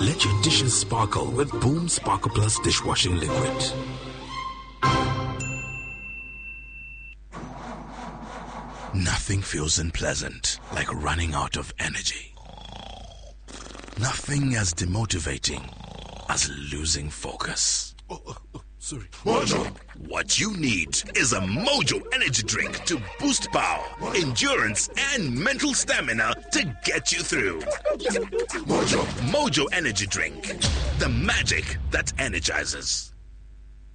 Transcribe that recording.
Let your dishes sparkle with Boom Sparkle Plus dishwashing liquid. Nothing feels unpleasant like running out of energy. Nothing as demotivating as losing focus. Sorry. Mojo! What you need is a Mojo energy drink to boost power, endurance, and mental stamina to get you through. Mojo! Mojo energy drink. The magic that energizes.